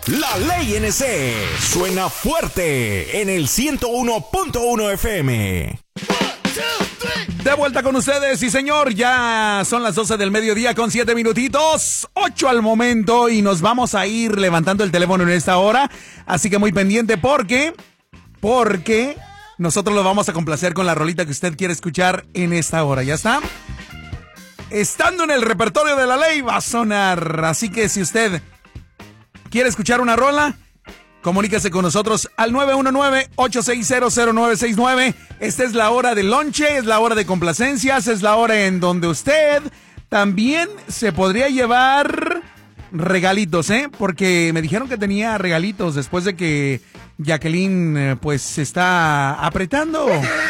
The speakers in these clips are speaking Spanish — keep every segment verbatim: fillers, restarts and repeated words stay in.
La Ley N C suena fuerte en el ciento uno punto uno F M. De vuelta con ustedes, sí señor, ya son las doce del mediodía con siete minutitos, ocho al momento y nos vamos a ir levantando el teléfono en esta hora, así que muy pendiente porque, porque nosotros lo vamos a complacer con la rolita que usted quiere escuchar en esta hora, ¿ya está? Estando en el repertorio de la ley va a sonar, así que si usted quiere escuchar una rola, comuníquese con nosotros al nueve uno nueve, ocho seis cero, cero nueve seis nueve. Esta es la hora del lonche, es la hora de complacencias, es la hora en donde usted también se podría llevar regalitos, ¿eh? Porque me dijeron que tenía regalitos después de que Jacqueline, pues, se está apretando.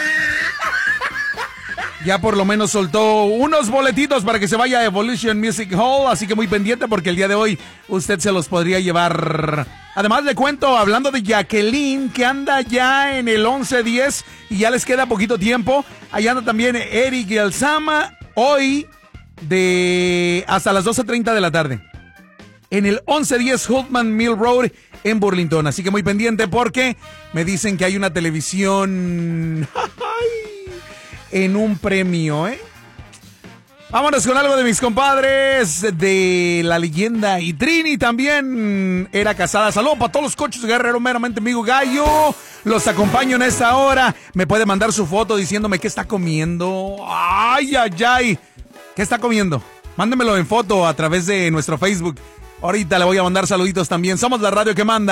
Ya por lo menos soltó unos boletitos para que se vaya a Evolution Music Hall, así que muy pendiente porque el día de hoy usted se los podría llevar. Además le cuento, hablando de Jacqueline, que anda ya en el once diez y ya les queda poquito tiempo. Allá anda también Eric y Alzama, hoy de hasta las doce treinta de la tarde. En el once diez Hultman Mill Road en Burlington. Así que muy pendiente porque me dicen que hay una televisión en un premio, ¿eh? Vámonos con algo de mis compadres de la leyenda. Y Trini también era casada. Saludos para todos los coches de Guerrero, meramente amigo Gallo. Los acompaño en esta hora. Me puede mandar su foto diciéndome qué está comiendo. Ay, ay, ay. ¿Qué está comiendo? Mándemelo en foto a través de nuestro Facebook. Ahorita le voy a mandar saluditos también. Somos la radio que manda.